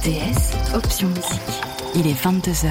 RTS, option musique. Il est 22h.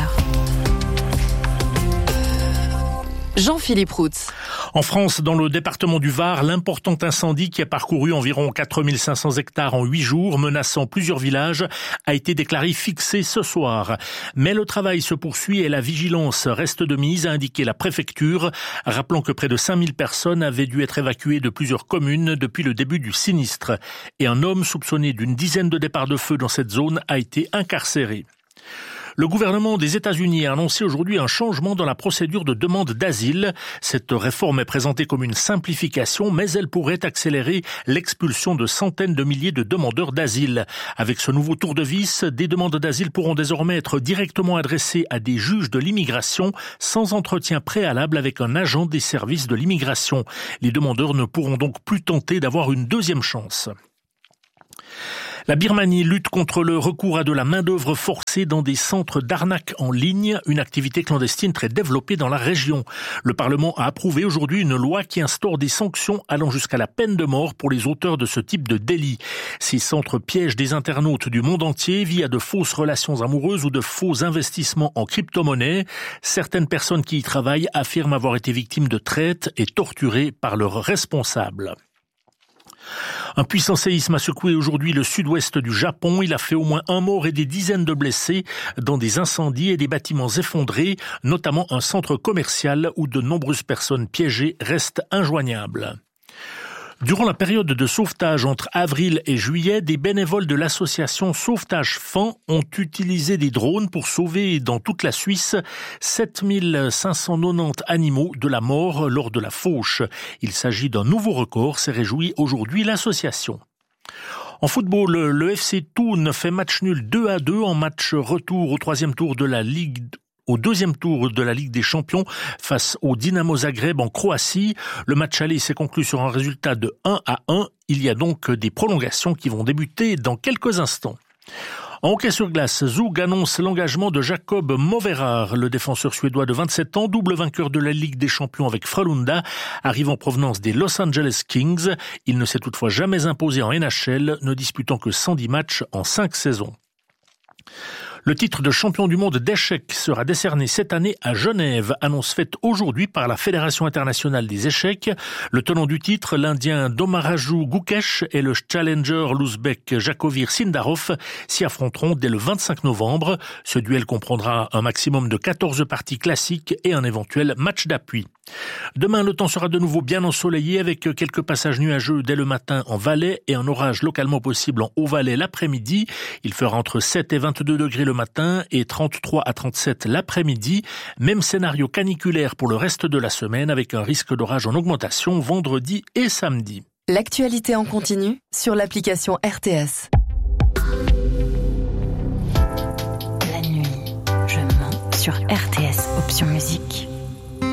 Jean-Philippe Routz. En France, dans le département du Var, l'important incendie qui a parcouru environ 4500 hectares en 8 jours, menaçant plusieurs villages, a été déclaré fixé ce soir. Mais le travail se poursuit et la vigilance reste de mise, a indiqué la préfecture, rappelant que près de 5000 personnes avaient dû être évacuées de plusieurs communes depuis le début du sinistre. Et un homme soupçonné d'une dizaine de départs de feu dans cette zone a été incarcéré. Le gouvernement des États-Unis a annoncé aujourd'hui un changement dans la procédure de demande d'asile. Cette réforme est présentée comme une simplification, mais elle pourrait accélérer l'expulsion de centaines de milliers de demandeurs d'asile. Avec ce nouveau tour de vis, des demandes d'asile pourront désormais être directement adressées à des juges de l'immigration sans entretien préalable avec un agent des services de l'immigration. Les demandeurs ne pourront donc plus tenter d'avoir une deuxième chance. La Birmanie lutte contre le recours à de la main-d'œuvre forcée dans des centres d'arnaque en ligne, une activité clandestine très développée dans la région. Le Parlement a approuvé aujourd'hui une loi qui instaure des sanctions allant jusqu'à la peine de mort pour les auteurs de ce type de délit. Ces centres piègent des internautes du monde entier via de fausses relations amoureuses ou de faux investissements en crypto-monnaie. Certaines personnes qui y travaillent affirment avoir été victimes de traite et torturées par leurs responsables. Un puissant séisme a secoué aujourd'hui le sud-ouest du Japon. Il a fait au moins un mort et des dizaines de blessés dans des incendies et des bâtiments effondrés, notamment un centre commercial où de nombreuses personnes piégées restent injoignables. Durant la période de sauvetage entre avril et juillet, des bénévoles de l'association Sauvetage Fan ont utilisé des drones pour sauver dans toute la Suisse 7590 animaux de la mort lors de la fauche. Il s'agit d'un nouveau record, s'est réjoui aujourd'hui l'association. En football, le FC Thun fait match nul 2-2 en match retour au deuxième tour de la Ligue des Champions face au Dinamo Zagreb en Croatie. Le match aller s'est conclu sur un résultat de 1-1. Il y a donc des prolongations qui vont débuter dans quelques instants. En hockey sur glace, Zug annonce l'engagement de Jacob Moverar. Le défenseur suédois de 27 ans, double vainqueur de la Ligue des Champions avec Frölunda, arrive en provenance des Los Angeles Kings. Il ne s'est toutefois jamais imposé en NHL, ne disputant que 110 matchs en 5 saisons. Le titre de champion du monde d'échecs sera décerné cette année à Genève, annonce faite aujourd'hui par la Fédération internationale des échecs. Le tenant du titre, l'Indien Domaraju Gukesh et le challenger l'Ouzbek Jakovir Sindarov s'y affronteront dès le 25 novembre. Ce duel comprendra un maximum de 14 parties classiques et un éventuel match d'appui. Demain, le temps sera de nouveau bien ensoleillé avec quelques passages nuageux dès le matin en Valais et un orage localement possible en Haut-Valais l'après-midi. Il fera entre 7 et 22 degrés le matin et 33 à 37 l'après-midi. Même scénario caniculaire pour le reste de la semaine avec un risque d'orage en augmentation vendredi et samedi. L'actualité en continu sur l'application RTS. La nuit, je mens sur RTS, option musique.